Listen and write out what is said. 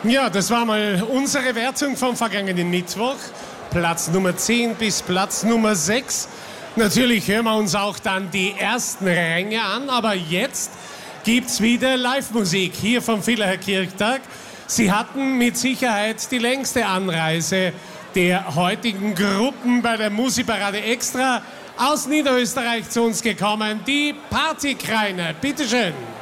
Ja, das war mal unsere Wertung vom vergangenen Mittwoch. Platz Nummer 10 bis Platz Nummer 6. Natürlich hören wir uns auch dann die ersten Ränge an, aber jetzt gibt's wieder Live-Musik hier vom Villacher Kirchtag. Sie hatten mit Sicherheit die längste Anreise der heutigen Gruppen bei der Musikparade Extra aus Niederösterreich zu uns gekommen. Die Partykreiner, bitteschön.